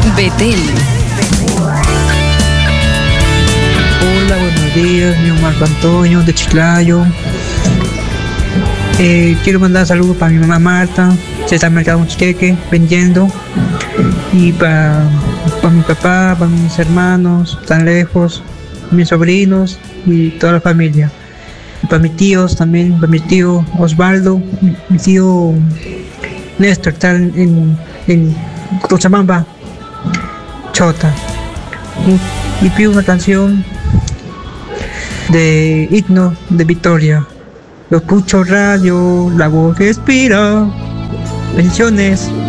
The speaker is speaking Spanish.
Betel. Hola, buenos días, mi Marco Antonio de Chiclayo. Quiero mandar saludos para mi mamá Marta, se está en el mercado Chiqueque vendiendo. Y para mi papá, para mis hermanos, tan lejos, mis sobrinos y toda la familia. Y para mis tíos también, para mi tío Osvaldo, mi tío Néstor, está en Cochabamba, Chota. Y pido una canción de himno de Victoria. Lo escucho radio, la voz respira. Bendiciones.